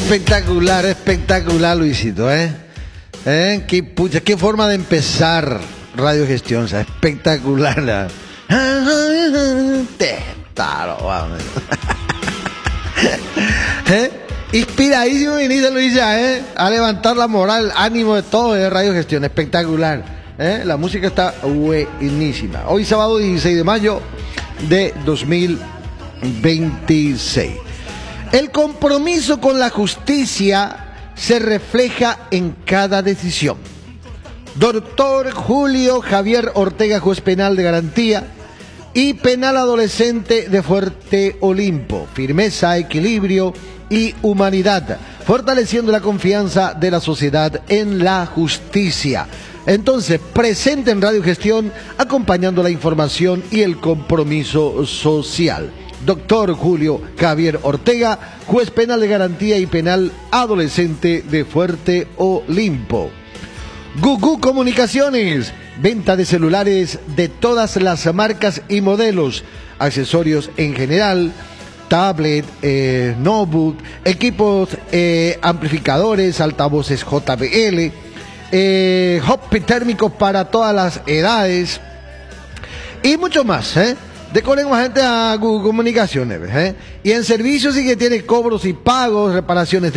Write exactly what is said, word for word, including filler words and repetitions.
Espectacular, espectacular, Luisito, ¿eh? ¿Eh? ¿Qué, pucha, qué forma de empezar Radio Gestión, o sea, espectacular. ¿Eh? Inspiradísimo viniste, Luisa, ¿eh? A levantar la moral, ánimo de todo de Radio Gestión, espectacular. ¿Eh? La música está buenísima. Hoy sábado dieciséis de mayo de dos mil veintiséis. El compromiso con la justicia se refleja en cada decisión. Doctor Julio Javier Ortega, juez penal de garantía y penal adolescente de Fuerte Olimpo. Firmeza, equilibrio y humanidad, fortaleciendo la confianza de la sociedad en la justicia. Entonces, presente en Radio Gestión, acompañando la información y el compromiso social. Doctor Julio Javier Ortega, juez penal de garantía y penal adolescente de Fuerte Olimpo. Gugu Comunicaciones, venta de celulares de todas las marcas y modelos, accesorios en general, tablet, eh, notebook, equipos eh, amplificadores, altavoces J B L, eh, hot térmicos para todas las edades y mucho más, ¿eh? Decoren más gente a Google Comunicaciones, ¿eh? Y en servicios sí que tiene cobros y pagos, reparaciones de